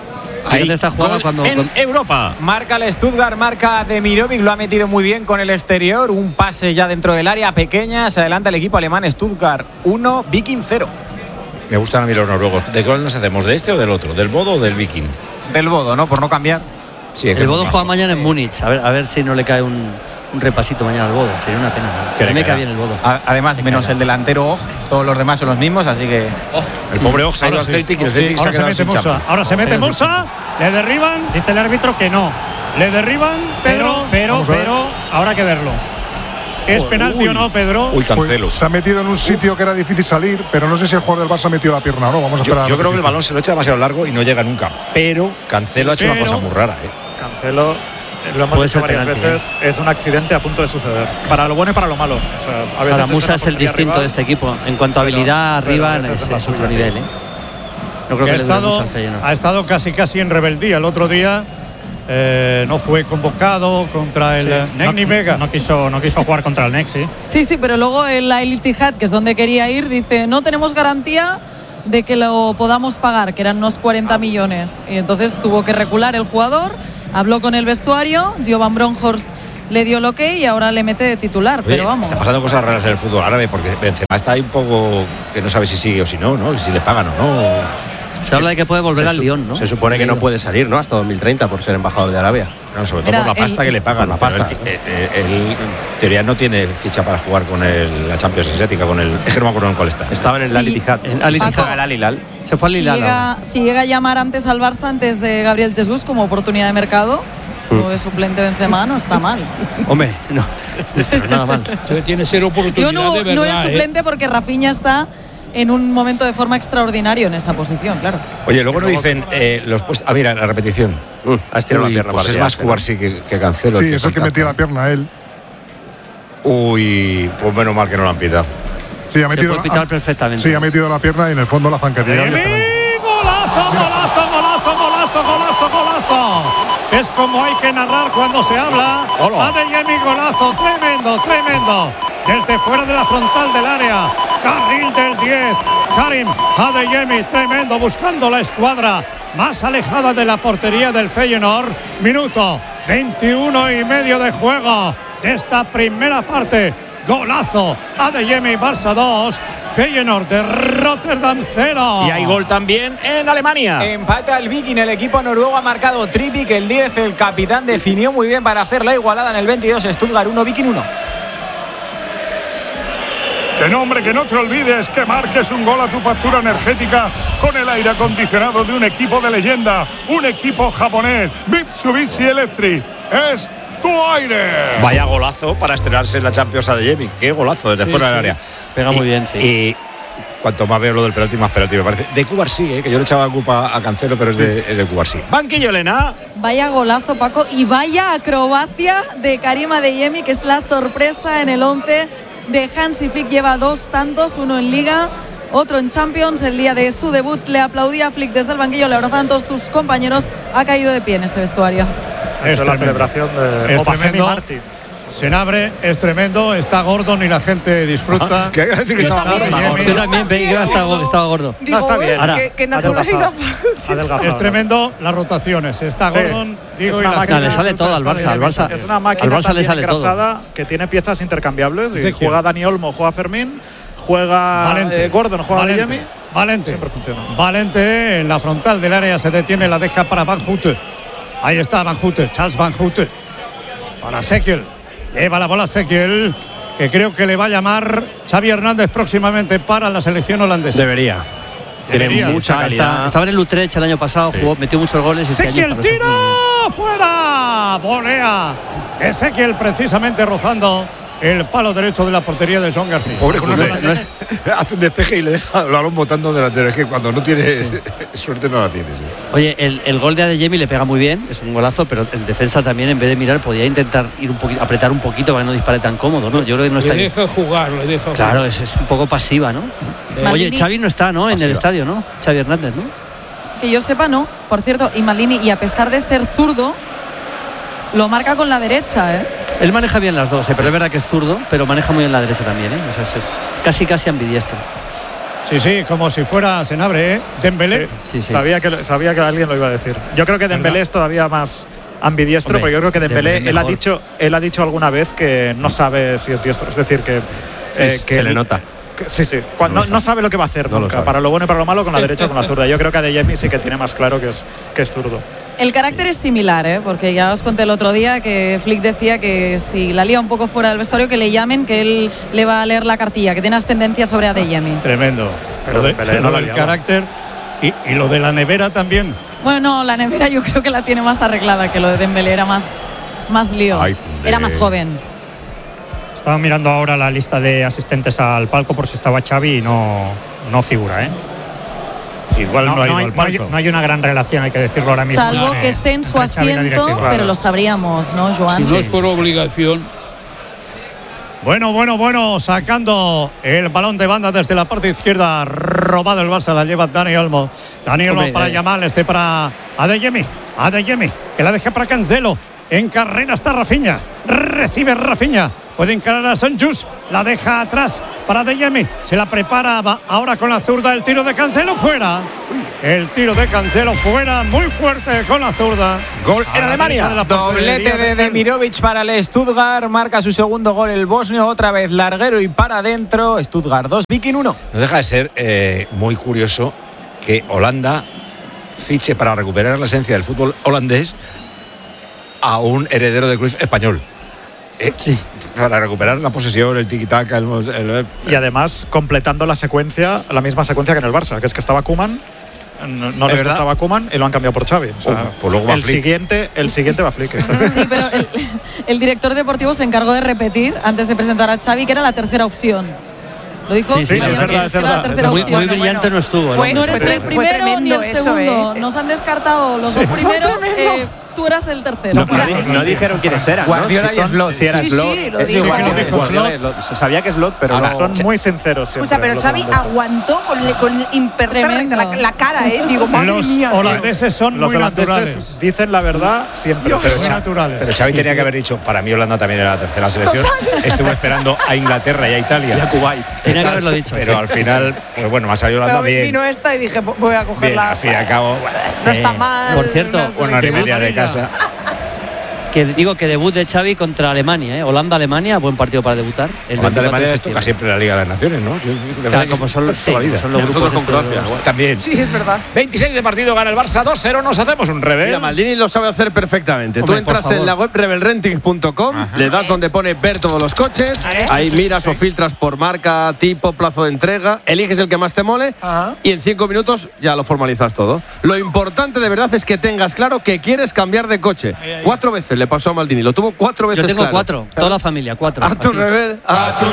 Ahí está jugando cuando en con... Europa. Marca el Stuttgart, marca Demirovic, lo ha metido muy bien con el exterior. Un pase ya dentro del área pequeña. Se adelanta el equipo alemán. Stuttgart uno, Viking cero. Me gustan a mí los noruegos. ¿De cuál nos hacemos? ¿De este o del otro? ¿Del Bodo o del Viking? Del Bodo, ¿no? Por no cambiar. Sí, el Bodo juega mañana en Múnich. A ver, a ver si no le cae un, un repasito mañana al Bodo. Sería una pena. A mí me cae bien el Bodo. Además, menos el delantero Og, todos los demás son los mismos, así que. Oh, el pobre Og se ha ido al Celtic y el Celtic se ha quedado sin chapa. Ahora se mete Musa, le derriban, dice el árbitro que no. Le derriban, Pedro, pero, pero, pero ahora hay que verlo. ¿Es penalti o no, Pedro? Uy, Cancelo. Pues se ha metido en un sitio que era difícil salir, pero no sé si el jugador del Barça ha metido la pierna o no. Vamos a esperar. Yo, yo creo que el balón se lo echa demasiado largo y no llega nunca. Pero Cancelo ha hecho pero, una cosa muy rara, ¿eh? Cancelo, lo hemos dicho varias penalti, veces, ¿eh? Es un accidente a punto de suceder. Para lo bueno y para lo malo. O sea, a veces para Musa es, es el distinto rival, de este equipo. En cuanto a habilidad, pero, arriba pero es, es otro nivel, ¿eh? No creo que, que ha, estado, ha estado casi casi en rebeldía el otro día. Eh, no fue convocado contra el sí. Negni no, Vega. No quiso, no quiso jugar contra el Nex, sí. Sí, sí, pero luego el El Ittihad, que es donde quería ir, dice no tenemos garantía de que lo podamos pagar, que eran unos cuarenta millones. Y entonces tuvo que recular el jugador, habló con el vestuario, Gio Bronkhorst le dio el ok y ahora le mete de titular. Oye, pero vamos. Está pasando cosas raras en el fútbol árabe porque Benzema está ahí un poco que no sabe si sigue o si no, ¿no? Si le pagan o no. Se habla de que puede volver se al Lyon, ¿no? Se supone que no puede salir, ¿no? Hasta dos mil treinta por ser embajador de Arabia. No, sobre todo Era por la pasta el, que le pagan. La pasta. Él, él, él, en teoría no tiene ficha para jugar con el, la Champions Asiática, con el. Es que no me acuerdo en cuál está. Estaba en el sí, Al-Ittihad. En Al-Ittihad. El Al-Hilal. Se fue al si Hilal. Llega, si llega a llamar antes al Barça, antes de Gabriel Jesús, como oportunidad de mercado, como de suplente Benzema, no está mal. Hombre, no. Pero nada mal. Tiene ser oportunidad no, de verdad. No es suplente ¿eh? porque Rafinha está en un momento de forma extraordinario en esa posición, claro. Oye, luego nos dicen eh, los puestos. Ah, mira, la repetición. Uh, has tirado la pierna. Pues es más jugar sí que, que Cancelo. Sí, que es el que metía la pierna él. Uy, pues menos mal que no lo han pitado. Sí, ha metido, Se puede pitar la, perfectamente. Sí, ha metido la pierna y en el fondo la zancadilla. ¡Golazo, golazo, golazo, golazo, golazo, golazo! Es como hay que narrar cuando se habla. Adeyemi, golazo, tremendo, tremendo. Desde fuera de la frontal del área. Carril del diez. Karim Adeyemi, tremendo, buscando la escuadra más alejada de la portería del Feyenoord. Minuto veintiuno y medio de juego de esta primera parte. Golazo, Adeyemi, Barça dos, Feyenoord de Rotterdam cero. Y hay gol también en Alemania. Empata el Viking, el equipo noruego ha marcado Trippic, el diez, el capitán definió muy bien para hacer la igualada en el veintidós. Stuttgart uno, Viking uno. Que no, hombre, que no te olvides que marques un gol a tu factura energética con el aire acondicionado de un equipo de leyenda, un equipo japonés, Mitsubishi Electric. Es tu aire. Vaya golazo para estrenarse en la Champions Adeyemi. Qué golazo desde sí, fuera sí. del área. Pega y, muy bien, sí. Y cuanto más veo lo del penalti, más penalti me parece. De Cubarsí, ¿eh? Que yo le echaba la culpa a Cancelo, pero es de, es de Cubarsí. Banquillo, Elena. Vaya golazo, Paco. Y vaya acrobacia de Karim Adeyemi, que es la sorpresa en el once de Hansi Flick. Lleva dos tantos, uno en Liga, otro en Champions. El día de su debut le aplaudía a Flick desde el banquillo, le abrazaban todos tus compañeros. Ha caído de pie en este vestuario. Es la celebración de es tremendo. Martins. Senabre es tremendo, está Gordon y la gente disfruta. Ah, ¿qué hay que decir que estaba gordo? Yo también veía que estaba, estaba gordo. Digo, no, está bien. Ahora, que, que naturalidad. Es tremendo las rotaciones. Está sí. Gordon, digo, y la máquina, le sale todo al Barça. Al Barça, es una máquina al Barça le sale engrasada todo. Que tiene piezas intercambiables. Y juega Dani Olmo, juega Fermín, juega eh, Gordon, juega Adeyemi. Valente. Siempre funciona. Valente en la frontal del área se detiene, la deja para Van Houte. Ahí está Van Houte, Charles Van Houte. Para Sekiel. Lleva la bola Sekiel, que creo que le va a llamar Xavi Hernández próximamente para la selección holandesa. Debería. Tiene Debería. mucha calidad. Está, estaba en el Utrecht el año pasado, sí. jugó, metió muchos goles. Sekiel este tira fuera. Volea. Ezequiel precisamente rozando el palo derecho de la portería de John García. Pobre no es, no es, hace un despeje y le deja el balón botando delantero. Es que cuando no tienes suerte no la tienes. ¿eh? Oye, el, el gol de Adeyemi le pega muy bien, es un golazo, pero el defensa también, en vez de mirar, podía intentar ir un poquito, apretar un poquito para que no dispare tan cómodo, ¿no? Yo creo que no está. Le deja jugar, le deja jugar. Claro, es, es un poco pasiva, ¿no? Eh, Oye, Xavi no está, ¿no? Pasiva. En el estadio, ¿no? Xavi Hernández, ¿no? Que yo sepa, no. Por cierto, y Maldini, y a pesar de ser zurdo, lo marca con la derecha, ¿eh? Él maneja bien las dos, ¿eh? Pero es verdad que es zurdo, pero maneja muy bien la derecha también, ¿eh? O sea, es casi casi ambidiestro. Sí, sí, como si fuera Senabre, ¿eh? Dembélé. Sí, Sí, sí. Sabía, que, sabía que alguien lo iba a decir. Yo creo que Dembélé ¿verdad? es todavía más ambidiestro, Hombre, porque yo creo que Dembélé, Dembélé él ha mejor. dicho, él ha dicho alguna vez que no sabe si es diestro. Es decir, que, eh, que se le nota. que- sí, sí. Cuando, no, no sabe lo que va a hacer No lo nunca. sabe. Para lo bueno y para lo malo, con la derecha o con la zurda. Yo creo que Adeyemi sí que tiene más claro que es, que es zurdo. El carácter es similar, ¿eh? Porque ya os conté el otro día que Flick decía que si la lía un poco fuera del vestuario, que le llamen, que él le va a leer la cartilla, que tiene ascendencia sobre Adeyemi. Tremendo. Pero Lo, de, Dembélé no lo la del liaba. carácter y, y lo de la nevera también. Bueno, no, la nevera yo creo que la tiene más arreglada que lo de Dembélé, era más, más lío. Ay, Era más eh. joven. Estaba mirando ahora la lista de asistentes al palco por si estaba Xavi y no, no figura, ¿eh? Igual no, No, ha no ido hay, al no hay- palco. no hay una gran relación, hay que decirlo ahora mismo. Salvo entre- que esté en su entre Xavi y la asiento, directiva. pero lo sabríamos, ¿no, Joan? Si no es por obligación. Bueno, bueno, bueno, sacando el balón de banda desde la parte izquierda, robado el Barça, la lleva Dani Olmo. Dani Olmo Hombre, para eh. llamar, este para Adeyemi, Adeyemi, que la deja para Cancelo. En carrera está Rafinha, recibe Rafinha, puede encarar a Sanjus, la deja atrás para Adeyemi, se la prepara va ahora con la zurda, el tiro de Cancelo fuera. El tiro de Cancelo fuera, muy fuerte con la zurda. Gol A en la Alemania. derecha de la portería Doblete de Lenz. Demirovic para el Stuttgart. Marca su segundo gol el bosnio. Otra vez larguero y para adentro. Stuttgart dos, Viking uno. No deja de ser eh, muy curioso que Holanda fiche para recuperar la esencia del fútbol holandés a un heredero de Cruyff español. Eh, Sí. Para recuperar la posesión, el tiki-taka, el, el- Y además, completando la secuencia, la misma secuencia que en el Barça, que es que estaba Koeman, no, no ¿Es les verdad? estaba Koeman y lo han cambiado por Xavi. O sea, Oh, pues luego va el Flick. siguiente, el siguiente va Flick. exacto. Sí, pero el, el director deportivo se encargó de repetir antes de presentar a Xavi que era la tercera opción. Lo dijo Sí, sí, varias es verdad, veces, es que era la verdad, tercera es Muy, opción. muy brillante no estuvo. el Fue- hombre. No eres Fue ni el tre- fue primero ni tremendo el eso, segundo. ¿eh? Nos han descartado los dos primeros. eh, tú eras el tercero. No, no dijeron quiénes eran. ¿no? Guardiola Si y son- Slot. Si era Sí, Slot. sí, lo Es dijo. igual, Sí, que lo dijo Guardiola Slot. y Slot. Se sabía que Slot, pero Ahora, no. Son muy sinceros siempre. Escucha, pero los Xavi holandeses. aguantó con, con impertérrito la, Tremendo. la cara, ¿eh? Digo, madre Los mía. holandeses son Los muy holandeses naturales. dicen la verdad siempre. Dios. pero Muy es- naturales. Pero Xavi tenía que haber dicho, para mí Holanda también era la tercera selección. Estuve esperando a Inglaterra y a Italia. Y a Kuwait. Tenía que haberlo dicho. Pero sí. al final, pues bueno, me ha salido Holanda Pero bien. vino esta y dije, voy a Bien, cogerla. al fin y al cabo, bueno, No está Sí. mal. Por cierto, no sé una hora y qué. media de casa. Que digo que debut de Xavi contra Alemania, ¿eh? Holanda-Alemania, buen partido para debutar. El Holanda veinticuatro de Alemania les septiembre. toca siempre la Liga de las Naciones, ¿no? Yo- yo- de verdad Claro, que como es son, toda sí, la vida. son los grupos estos de- También. Sí, es verdad. veintiséis de partido, gana el Barça dos cero, nos hacemos un revés. Mira, Maldini lo sabe hacer perfectamente. Hombre, Tú entras por favor. en la web rebel renting punto com, le das donde pone ver todos los coches, ahí miras o filtras por marca, tipo, plazo de entrega, eliges el que más te mole Ajá. y en cinco minutos ya lo formalizas todo. Lo importante de verdad es que tengas claro que quieres cambiar de coche. Cuatro veces le pasó a Maldini, lo tuvo cuatro veces Yo tengo claro. cuatro, toda la familia, cuatro. A tu así. rebel, a tu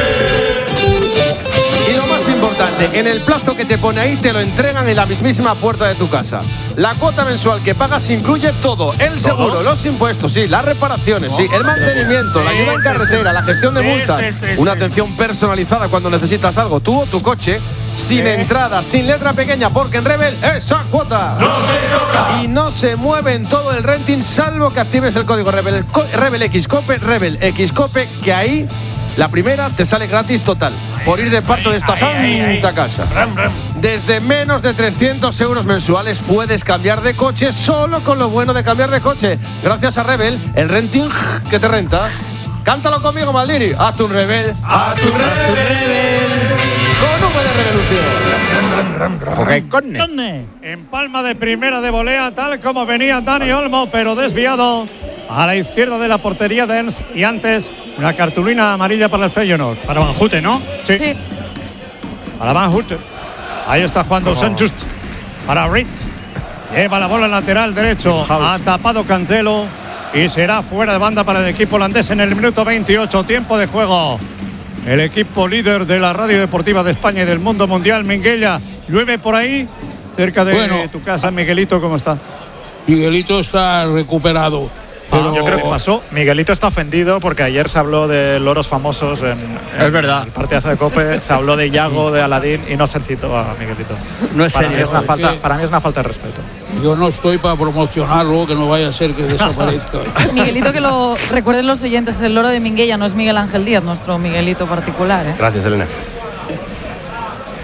Y lo más importante, en el plazo que te pone ahí te lo entregan en la mismísima puerta de tu casa. La cuota mensual que pagas incluye todo, el seguro, los impuestos, sí, las reparaciones, sí, el mantenimiento, la ayuda en carretera, la gestión de multas, una atención personalizada cuando necesitas algo, tú o tu coche, sin entrada, sin letra pequeña, porque en Rebel esa cuota no se toca y no se mueve en todo el renting salvo que actives el código Rebel, co- Rebel X Cope, Rebel X Cope, que ahí la primera te sale gratis total por ir de parte de esta santa casa. Desde menos de trescientos euros mensuales puedes cambiar de coche solo con lo bueno de cambiar de coche. Gracias a Rebel, el renting que te renta. Cántalo conmigo, Maldini. Hazte un Rebel. Hazte un Rebel. Con V de revolución. Jorge Conne. Conne. En palma de primera de volea, tal como venía Dani Olmo, pero desviado a la izquierda de la portería de Ernst. Y antes, una cartulina amarilla para el Feyenoord. Para Van Houten, ¿no? Sí. Sí. Para Van Houten. Ahí está jugando Sanjust. Para Reed. Lleva la bola lateral derecho. Ha tapado Cancelo. Y será fuera de banda para el equipo holandés en el minuto veintiocho. Tiempo de juego. El equipo líder de la Radio Deportiva de España y del mundo mundial, Minguella. Llueve por ahí, cerca de Bueno. tu casa. Miguelito, ¿cómo está? Miguelito está recuperado. Pero Yo creo que pasó. Miguelito está ofendido porque ayer se habló de loros famosos en, en Es verdad. el partidazo de Cope, se habló de Yago, de Aladín y no se citó a Miguelito. No es para, mí serio. es una ¿por falta, qué? para mí es una falta de respeto. yo no estoy para promocionarlo, que no vaya a ser que desaparezca. Miguelito, que lo recuerden los oyentes, el loro de Minguella no es Miguel Ángel Díaz, nuestro Miguelito particular, ¿eh? Gracias, Elena.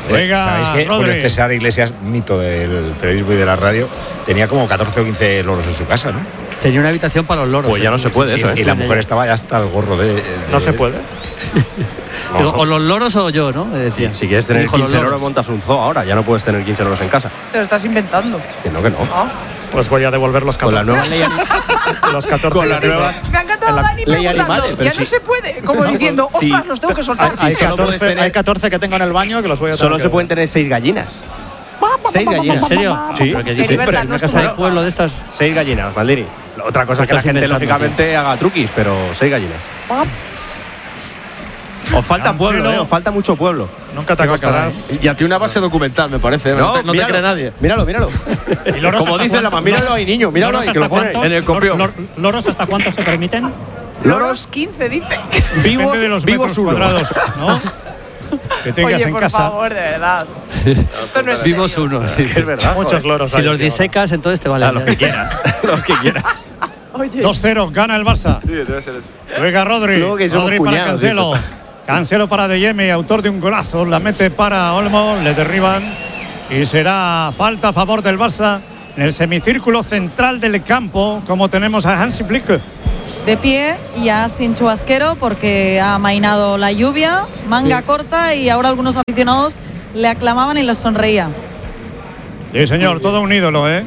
Eh, ¿Sabéis que Julio César Iglesias, mito del periodismo y de la radio, tenía como catorce o quince loros en su casa, ¿no? Tenía una habitación para los loros. Pues ya no se puede sí, eso, ¿eh? Y la mujer estaba ya hasta el gorro de... de no se puede. No. O los loros o yo, ¿no? Decía. Si quieres tener quince loros, montas un zoo ahora. Ya no puedes tener quince loros en casa. Te lo estás inventando. Que no, que no. ¿Ah? Pues voy a devolver los catorce. Con la nueva ley. los catorce. Con las nuevas. Me ha encantado Dani preguntando. Animales, ya si... no se puede. Como diciendo, ostras, sí. los tengo que soltar. Hay, hay, catorce, tener... hay catorce que tengo en el baño que los voy a tener. Solo se pueden tener seis gallinas. Seis gallinas. ¿En serio? Sí. Pero que dices, en una casa de pueblo de estas. Seis gallinas, Maldini. Otra cosa es que la gente, lógicamente, haga truquis, pero seis gallinas. Os falta pueblo, ¿eh? Os falta mucho pueblo. Nunca te acostarás. Y a ti una base documental, me parece. No, no, te, no te cree nadie. Míralo, míralo. Como dice la mamá, míralo ahí, niño, míralo ahí, que lo pone en el copión. Lor, ¿Loros hasta cuántos se permiten? Loros quince, dice. Vivos, de los vivos metros cuadrados, ¿no? Que tengas Oye, en por casa. favor, de verdad. Esto no es Vimos serio. uno. Sí. Es verdad. Muchos joder. loros. Si hay, los tío, disecas, entonces te vale. A los que quieras. Los que quieras. dos cero, gana el Barça. Sí, debe ser eso. Juega Rodri. Rodri para Cancelo. Cancelo para De Jemi, autor de un golazo. La mete para Olmo, le derriban. Y será falta a favor del Barça en el semicírculo central del campo, como tenemos a Hansi Flick. De pie, ya sin chubasquero, porque ha amainado la lluvia, manga sí. corta, y ahora algunos aficionados le aclamaban y le sonreía. Sí, señor, todo un ídolo, ¿eh?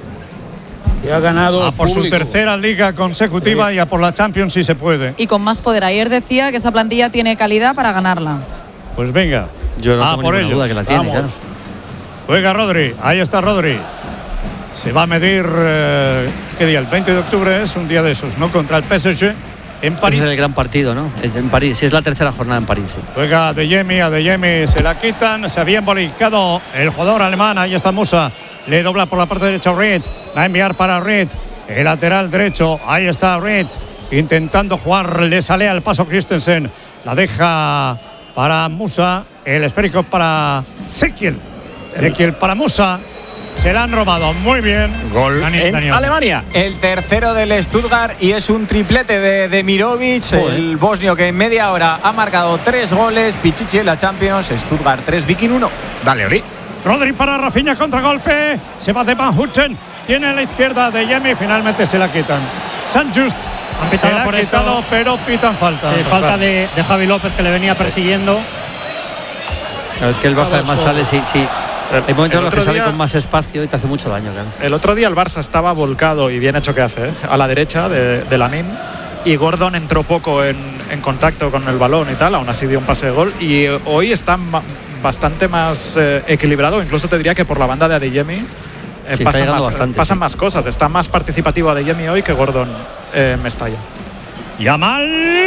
Y ha ganado a por público. Su tercera liga consecutiva sí. y a por la Champions si se puede. Y con más poder. Ayer decía que esta plantilla tiene calidad para ganarla. Pues venga, yo no a tengo por ninguna ellos. duda que la tiene, claro. Juega Rodri, ahí está Rodri. Se va a medir, eh, ¿qué día? El veinte de octubre es un día de esos, ¿no? Contra el P S G en París. Ese es el gran partido, ¿no? Es en París, sí, es la tercera jornada en París. Sí. Juega De Jemi, a De Jemi se la quitan, se había embolicado el jugador alemán, ahí está Musa, le dobla por la parte derecha Reed, va a enviar para Reed, el lateral derecho, ahí está Reed, intentando jugar, le sale al paso Christensen, la deja para Musa, el esférico para Sekiel, Sekiel para Musa. Se la han robado muy bien. Gol Dani, en Daniel. Alemania. El tercero del Stuttgart y es un triplete de Demirovic, Joder. el bosnio que en media hora ha marcado tres goles. Pichichi en la Champions, Stuttgart tres, Viking uno. Dale, Ori. Rodri para Rafinha, contragolpe. Se va de Van Houten. Tiene a la izquierda de Jemi. Finalmente se la quitan. San Just se la ha quitado, eso, pero pitan falta. Sí, falta de, de Javi López, que le venía persiguiendo. Claro, es que el Barça además sale, sí, sí. Hay momentos en los que sale día, con más espacio y te hace mucho daño, claro. El otro día el Barça estaba volcado, y bien hecho que hace, ¿eh? a la derecha de, de Lamine, y Gordon entró poco en, en contacto con el balón y tal, aún así dio un pase de gol, y hoy está ma- bastante más eh, equilibrado, incluso te diría que por la banda de Adeyemi eh, sí, pasan, más, bastante, pasan sí. más cosas, está más participativo Adeyemi hoy que Gordon eh, Mestalla. Yamal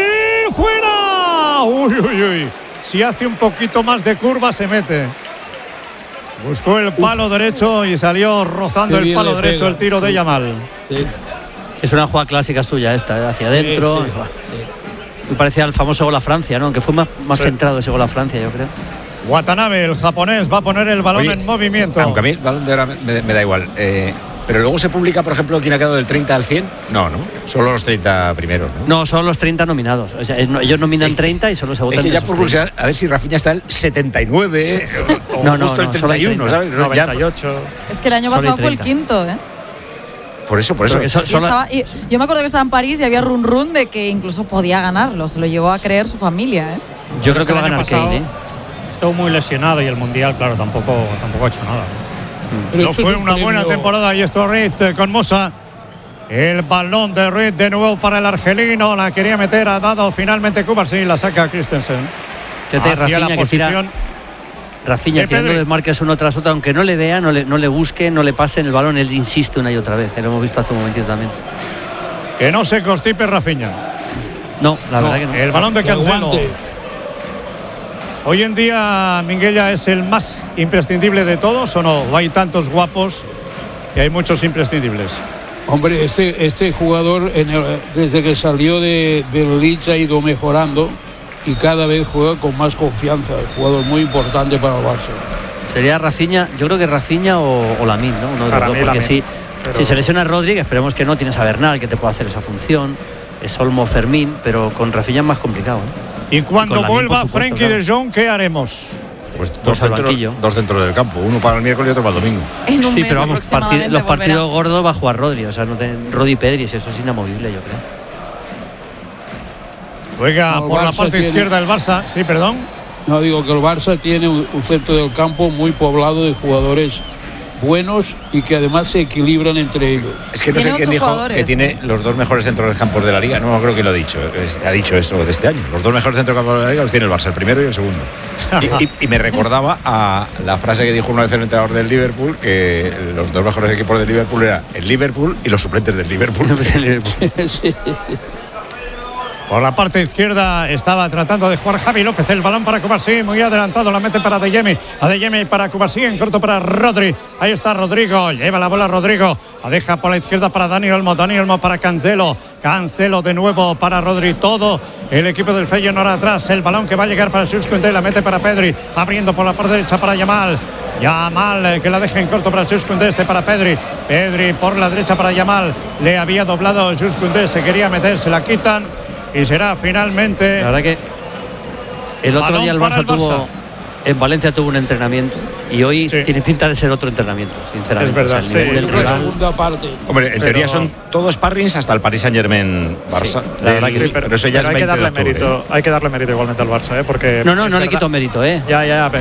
fuera. Uy, uy, uy. Si hace un poquito más de curva se mete. Buscó el palo Uf. derecho y salió rozando el palo derecho pega. El tiro de Yamal. Sí. Es una jugada clásica suya esta, ¿eh? Hacia adentro. Sí, sí, sí. Me parecía el famoso gol a Francia, ¿no? Aunque fue más, más sí. centrado ese gol a Francia, yo creo. Watanabe, el japonés, va a poner el balón Oye, en movimiento. Aunque a mí el balón de ahora me, me da igual. Eh, pero luego se publica, por ejemplo, quién ha quedado del treinta al cien. No, no. Solo los treinta primeros, ¿no? No, son los treinta nominados. O sea, ellos nominan treinta y solo se votan. Es que ya por curiosidad, a ver si Rafinha está el setenta y nueve sí. o, o no, no, justo no, el treinta y uno, ¿sabes? noventa y ocho. Es que el año pasado fue el quinto, ¿eh? Por eso, por eso. Y estaba, y yo me acuerdo que estaba en París y había run run de que incluso podía ganarlo. Se lo llegó a creer su familia, ¿eh? Yo creo que va a ganar Kane, ¿eh? Estuvo muy lesionado y el Mundial, claro, tampoco, tampoco ha hecho nada. Pero no fue una buena temporada y esto Reed con Musa. El balón de Reed de nuevo para el argelino. La quería meter, ha dado finalmente Kubar. Sí, la saca Christensen. Hacia Rafinha, la posición. Rafinha de tirando desmarques uno tras otro, aunque no le vea, no le, no le busque, no le pase en el balón, él insiste una y otra vez. Lo hemos visto hace un momentito también. Que no se constipe Rafinha. No, la no, verdad que no. El balón de Cancelo. Hoy en día Minguella es el más imprescindible de todos, ¿o no? ¿O hay tantos guapos que hay muchos imprescindibles? Hombre, este, este jugador en el, desde que salió de, del Leeds ha ido mejorando y cada vez juega con más confianza. Un jugador muy importante para el Barça. Sería Rafinha, yo creo que Rafinha o, o Lamine, ¿no? Uno de los dos, porque si, pero... si se lesiona Rodri, esperemos que no, tienes a Bernal que te pueda hacer esa función, es Olmo, Fermín, pero con Rafinha es más complicado, ¿eh? Y cuando y vuelva Frenkie de Jong, ¿qué haremos? pues dos dentro, dos dentro del campo, uno para el miércoles y otro para el domingo. En un sí, mes pero vamos, aproximadamente partid, los volverá. partidos gordos va a jugar Rodri, o sea, no ten, Rodri Pedri, eso es inamovible, yo creo. Juega No, por la Barça parte tiene- izquierda el Barça, sí, perdón. No, digo que el Barça tiene un, un centro del campo muy poblado de jugadores buenos y que además se equilibran entre ellos. Es que no sé quién dijo que tiene los dos mejores centros del campo de la liga. No creo que lo ha dicho. Este, ha dicho eso de este año. Los dos mejores centros del campo de la liga los tiene el Barça, el primero y el segundo. Y, y, y me recordaba a la frase que dijo una vez el entrenador del Liverpool, que los dos mejores equipos del Liverpool eran el Liverpool y los suplentes del Liverpool. Sí. Por la parte izquierda estaba tratando de jugar Javi López. El balón para Cubarsí, muy adelantado. La mete para Adeyemi. Adeyemi para Cubarsí, en corto para Rodri. Ahí está Rodrigo. Lleva la bola Rodrigo. La deja por la izquierda para Dani Olmo. Dani Olmo para Cancelo. Cancelo de nuevo para Rodri. Todo el equipo del Feyenoord atrás. El balón que va a llegar para Jules Koundé. La mete para Pedri. Abriendo por la parte derecha para Yamal. Yamal eh, que la deja en corto para Jules Koundé. Este para Pedri. Pedri por la derecha para Yamal. Le había doblado Jules Koundé. Se quería meter. Se la quitan. Y será finalmente. La verdad que el otro balón día el para Barça, el Barça. tuvo. En Valencia tuvo un entrenamiento y hoy sí. tiene pinta de ser otro entrenamiento, sinceramente. Es verdad, o sea, el nivel sí, del rival- segunda parte. Hombre, en Pero- teoría son todos sparrings hasta el Paris Saint-Germain Barça. Sí, la verdad que Del- sí, pero, eso ya pero es hay que veinte de darle octubre. mérito, hay que darle mérito igualmente al Barça, ¿eh? Porque No, no, es no le verdad- quito mérito, ¿eh? Ya, ya, ya,